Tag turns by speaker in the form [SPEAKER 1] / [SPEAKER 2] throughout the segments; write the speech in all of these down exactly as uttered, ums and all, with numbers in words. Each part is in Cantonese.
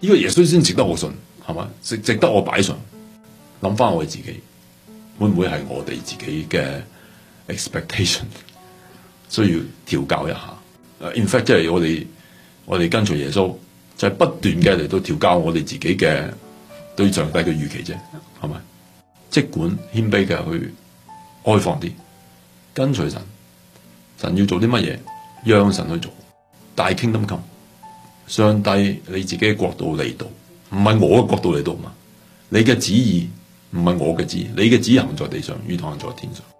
[SPEAKER 1] 呢個耶穌先值得我信，係嘛？值值得我擺上。諗翻我哋自己，會唔會係我哋自己嘅 expectation 需要調教一下？誒 in fact 即係我哋我哋跟隨耶穌，就係不斷嘅嚟到調教我哋自己嘅對上帝嘅預期啫，係咪？即管謙卑嘅去開放啲，跟隨神，神要做啲乜嘢，讓神去做。大 kingdom come，上帝你自己嘅國度嚟到，唔係我嘅國度嚟到嘛？你嘅旨意唔係我嘅旨意，你嘅旨意行在地上，如同行在天上。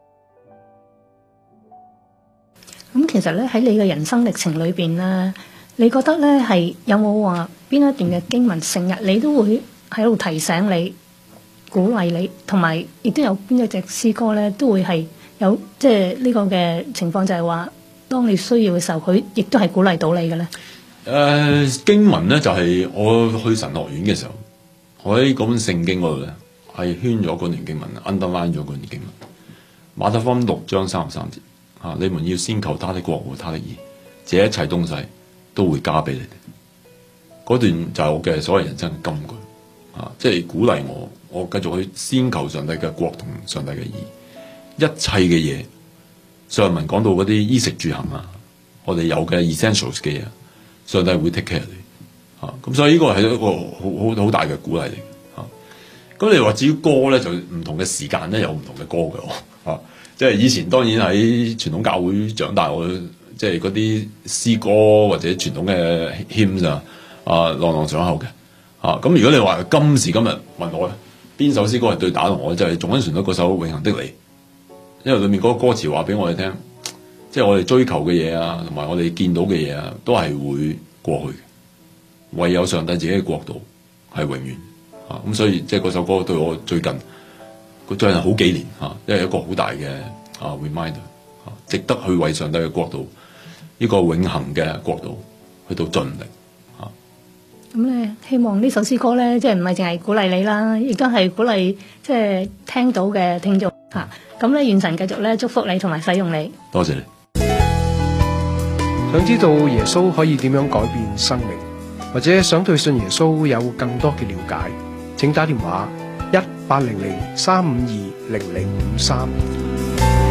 [SPEAKER 2] 咁其實咧喺你嘅人生歷程裏邊咧，你覺得咧係有冇話邊一段嘅經文成日你都會喺度提醒你、鼓勵你，同埋亦都有邊一隻詩歌咧都會係有即係呢個嘅情況，就係話當你需要嘅時候，佢亦都係鼓勵到你嘅咧。
[SPEAKER 1] 誒、呃、經文咧就係、是、我去神學院嘅時候，我喺嗰本聖經嗰度咧係圈咗嗰段經文 ，underline 咗嗰段經文。馬太福音六章三十三節。啊！你們要先求他的國和他的義，這一切東西都會加俾你哋。嗰段就係我嘅所謂人生嘅金句，啊！即係鼓勵我，我繼續去先求上帝嘅國同上帝嘅義，一切嘅嘢。上文講到嗰啲衣食住行啊，我哋有嘅 essentials 嘅嘢，上帝會 take care 你。啊！咁所以呢個係一個好好好大嘅鼓勵嚟嘅。啊！咁你話至於歌咧，就唔同嘅時間咧有唔同嘅歌嘅，啊！即係以前當然喺傳統教會長大，我即係嗰啲詩歌或者傳統嘅 hymn 啊，啊朗朗上口嘅啊。咁如果你話今時今日問我咧，邊首詩歌係最打動我？就係總欣旋律嗰首《永恆的你》，因為裏面嗰個歌詞話俾我哋聽，即係我哋追求嘅嘢啊，同埋我哋見到嘅嘢啊，都係會過去嘅，唯有上帝自己嘅國度係永遠啊。咁所以即係嗰首歌對我最近。佢最近好幾年嚇，因為一個好大嘅啊 reminder 嚇，值得去為上帝嘅國度呢個永恆嘅國度去到盡力嚇。
[SPEAKER 2] 咁咧，希望呢首詩歌咧，即係唔係淨係鼓勵你啦，亦都係鼓勵即係聽到嘅聽眾嚇。咁咧，願神繼續咧祝福你同埋使用你。
[SPEAKER 1] 多謝你。
[SPEAKER 3] 想知道耶穌可以點樣改變生命，或者想對信耶穌有更多嘅了解，請打電話一八零零三五二零零五三。